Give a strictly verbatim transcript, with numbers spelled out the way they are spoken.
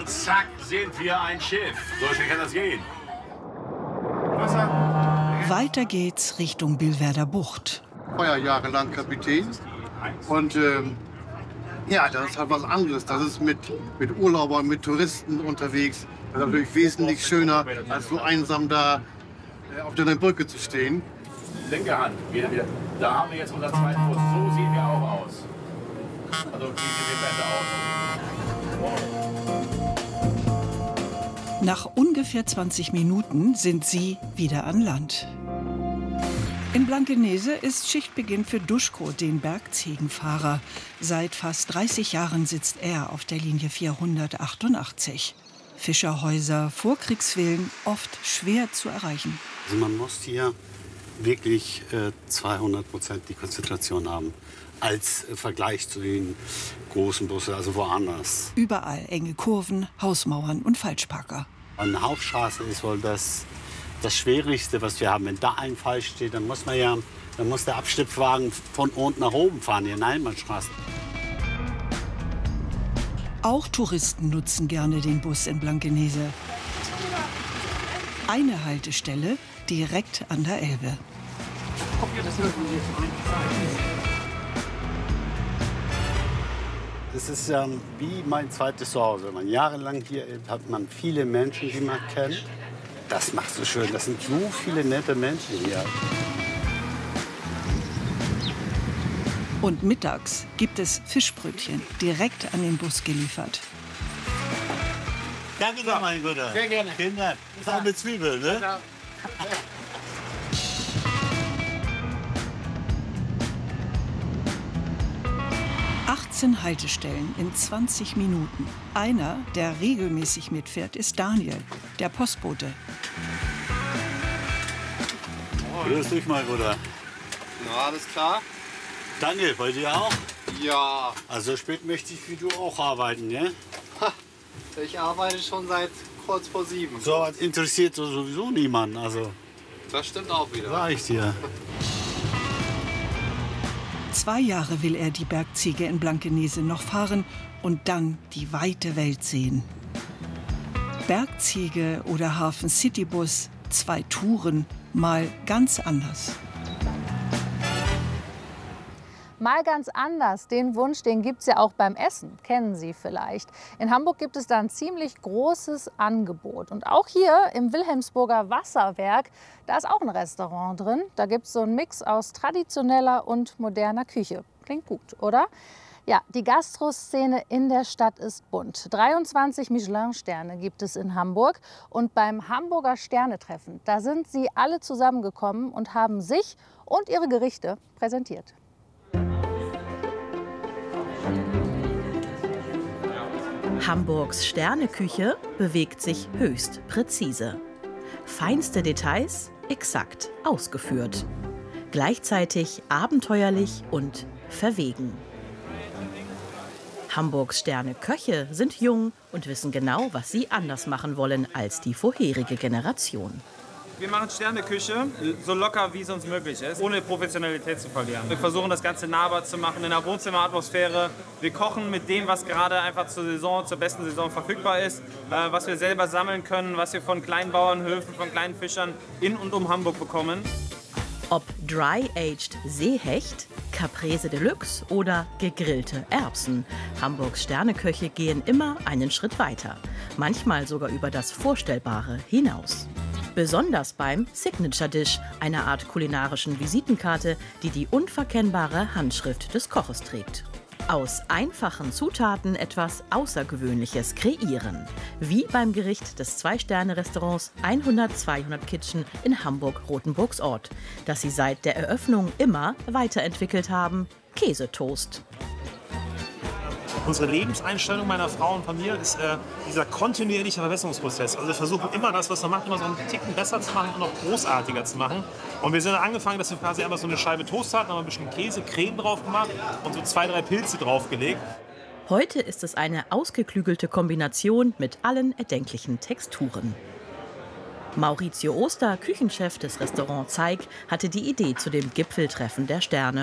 Und zack, sind wir ein Schiff. So schnell kann das gehen. Weiter geht's Richtung Billwerder Bucht. Ich war ja jahrelang Kapitän. Und ähm, ja, das ist halt was anderes. Das ist mit, mit Urlaubern, mit Touristen unterwegs. Das ist natürlich wesentlich schöner, als so einsam da äh, auf der Brücke zu stehen. Lenkerhand, wieder, wieder. Da haben wir jetzt unseren zweiten Bus. So sehen wir auch aus. Also, wie sehen wir besser aus? Nach ungefähr zwanzig Minuten sind sie wieder an Land. In Blankenese ist Schichtbeginn für Duschko, den Bergziegenfahrer. Seit fast dreißig Jahren sitzt er auf der Linie vierhundertachtundachtzig. Fischerhäuser, Vorkriegsvillen, oft schwer zu erreichen. Also man muss hier wirklich äh, zweihundert Prozent die Konzentration haben, als äh, Vergleich zu den großen Bussen, also woanders. Überall enge Kurven, Hausmauern und Falschparker. Eine Hauptstraße ist wohl das, das Schwierigste, was wir haben. Wenn da ein Fall steht, dann muss man ja, dann muss der Abschnittwagen von unten nach oben fahren, hier in Einbahnstraßen. Auch Touristen nutzen gerne den Bus in Blankenese. Eine Haltestelle direkt an der Elbe. Das ist ähm, wie mein zweites Zuhause. Wenn man jahrelang hier ist, hat man viele Menschen, die man kennt. Das macht so schön. Das sind so viele nette Menschen hier. Und mittags gibt es Fischbrötchen direkt an den Bus geliefert. Danke doch, mein Guter. Sehr gerne. Vielen Dank. Das ist auch mit Zwiebeln, ne? Ja. achtzehn Haltestellen in zwanzig Minuten. Einer, der regelmäßig mitfährt, ist Daniel, der Postbote. Grüß dich, mein Guter. Na, alles klar? Danke, bei dir auch? Ja, Also spät möchte ich wie du auch arbeiten, ja? ich arbeite schon seit kurz vor sieben. So was interessiert sowieso niemanden, also Das stimmt auch wieder. sag ich dir. Zwei Jahre will er die Bergziege in Blankenese noch fahren und dann die weite Welt sehen. Bergziege oder Hafen Citybus, zwei Touren, mal ganz anders. Mal ganz anders, den Wunsch, den gibt es ja auch beim Essen, kennen Sie vielleicht. In Hamburg gibt es da ein ziemlich großes Angebot. Und auch hier im Wilhelmsburger Wasserwerk, da ist auch ein Restaurant drin. Da gibt es so einen Mix aus traditioneller und moderner Küche. Klingt gut, oder? Ja, die Gastroszene in der Stadt ist bunt. dreiundzwanzig Michelin-Sterne gibt es in Hamburg. Und beim Hamburger Sternetreffen, da sind sie alle zusammengekommen und haben sich und ihre Gerichte präsentiert. Hamburgs Sterneküche bewegt sich höchst präzise. Feinste Details exakt ausgeführt. Gleichzeitig abenteuerlich und verwegen. Hamburgs Sterneköche sind jung und wissen genau, was sie anders machen wollen als die vorherige Generation. Wir machen Sterneküche so locker, wie es uns möglich ist, ohne Professionalität zu verlieren. Wir versuchen das Ganze nahbar zu machen in einer Wohnzimmeratmosphäre. Wir kochen mit dem, was gerade einfach zur Saison, zur besten Saison verfügbar ist, äh, was wir selber sammeln können, was wir von kleinen Bauernhöfen, von kleinen Fischern in und um Hamburg bekommen. Ob Dry-Aged Seehecht, Caprese Deluxe oder gegrillte Erbsen. Hamburgs Sterneköche gehen immer einen Schritt weiter, manchmal sogar über das Vorstellbare hinaus. Besonders beim Signature Dish, einer Art kulinarischen Visitenkarte, die die unverkennbare Handschrift des Koches trägt. Aus einfachen Zutaten etwas Außergewöhnliches kreieren. Wie beim Gericht des Zwei-Sterne-Restaurants hundert zweihundert Kitchen in Hamburg-Rothenburgs Ort, das sie seit der Eröffnung immer weiterentwickelt haben: Käsetoast. Unsere Lebenseinstellung meiner Frau und Familie ist äh, dieser kontinuierliche Verbesserungsprozess. Also wir versuchen immer das, was wir machen, immer so einen Ticken besser zu machen und noch großartiger zu machen. Und wir sind angefangen, dass wir quasi einfach so eine Scheibe Toast hatten, haben ein bisschen Käse, Creme drauf gemacht und so zwei, drei Pilze draufgelegt. Heute ist es eine ausgeklügelte Kombination mit allen erdenklichen Texturen. Maurizio Oster, Küchenchef des Restaurants Zeig, hatte die Idee zu dem Gipfeltreffen der Sterne.